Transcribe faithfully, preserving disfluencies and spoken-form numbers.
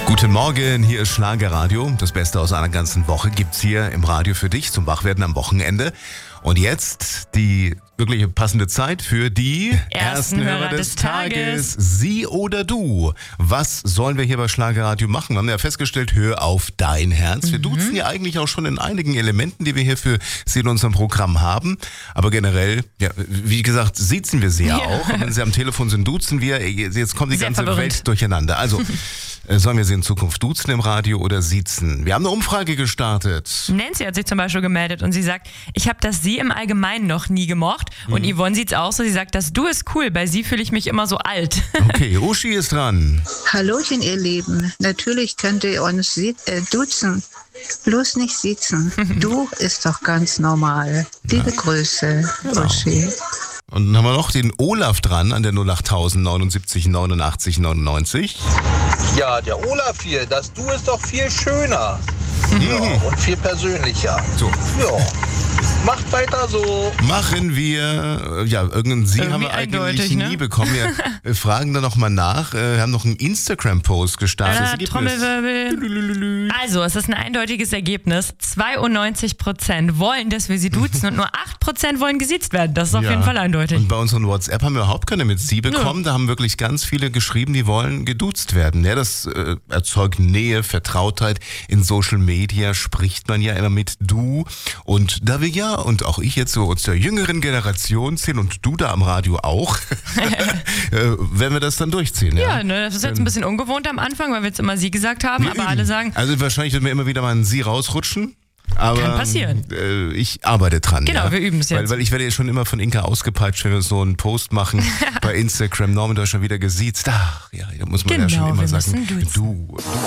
Guten Morgen, hier ist Schlagerradio. Das Beste aus einer ganzen Woche gibt's hier im Radio für dich zum Wachwerden am Wochenende. Und jetzt die wirkliche passende Zeit für die ersten Hörer des Tages. Sie oder du. Was sollen wir hier bei Schlagerradio machen? Wir haben ja festgestellt, hör auf dein Herz. Wir Mhm. duzen ja eigentlich auch schon in einigen Elementen, die wir hier für Sie in unserem Programm haben. Aber generell, ja, wie gesagt, siezen wir sie ja, Ja. auch. Und wenn sie am Telefon sind, duzen wir. Jetzt kommt die Sehr ganze verwirrend. Welt durcheinander. Also, äh, sollen wir sie in Zukunft duzen im Radio oder siezen? Wir haben eine Umfrage gestartet. Nancy hat sich zum Beispiel gemeldet und sie sagt, ich habe das Sie im Allgemeinen noch nie gemocht. Und Yvonne sieht's auch so, sie sagt, das Du ist cool, bei Sie fühle ich mich immer so alt. Okay, Uschi ist dran. Hallöchen, ihr Lieben. Natürlich könnt ihr uns sie- äh, duzen, bloß nicht siezen. Du ist doch ganz normal. Liebe Grüße, Uschi. Und dann haben wir noch den Olaf dran an der null acht tausend neunundsiebzig neunundachtzig neunundneunzig. Ja, der Olaf hier, das Du ist doch viel schöner. Ja, und viel persönlicher. So, Ja, macht weiter so. machen wir. Ja, irgendein Sie Irgendwie haben wir eigentlich eindeutig, ne? nie bekommen. Wir fragen da nochmal nach. äh, Wir haben noch einen Instagram-Post gestartet. Das Ah, Ergebnis. Trommelwirbel. Also, es ist ein eindeutiges Ergebnis. zweiundneunzig Prozent wollen, dass wir sie duzen und nur acht Prozent wollen gesiezt werden. Das ist auf Ja. jeden Fall eindeutig. Und bei unseren WhatsApp haben wir überhaupt keine mit Sie bekommen. Da haben wirklich ganz viele geschrieben, die wollen geduzt werden. Ja, das äh, erzeugt Nähe, Vertrautheit. In Social Media spricht man ja immer mit Du. Und da wir ja, und auch ich jetzt so aus der jüngeren Generation zählen und du da am Radio auch, äh, werden wir das dann durchziehen. Ja, Ja, ne, das ist jetzt ein bisschen ungewohnt am Anfang, weil wir jetzt immer Sie gesagt haben, Wir aber üben. alle sagen, Also wahrscheinlich wird mir immer wieder mal ein Sie rausrutschen. Aber, Kann passieren. Äh, ich arbeite dran. Genau, ja. wir üben's jetzt. Weil, weil ich werde ja schon immer von Inka ausgepeitscht, wenn wir so einen Post machen bei Instagram. Norman, du hast schon wieder gesiezt. Ach, ja, da muss man ja Genau, schon immer wir sagen, müssen duzen. du, du.